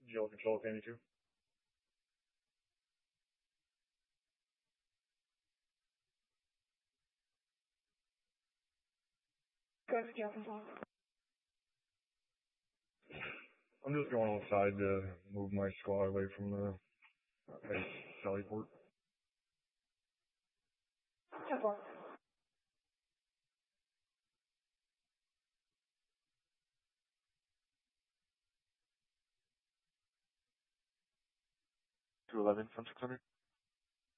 Geo Control Academy 2. Go to Geo Control. I'm just going outside to move my squad away from the base Sally Port. 10-4. To 11 from 600.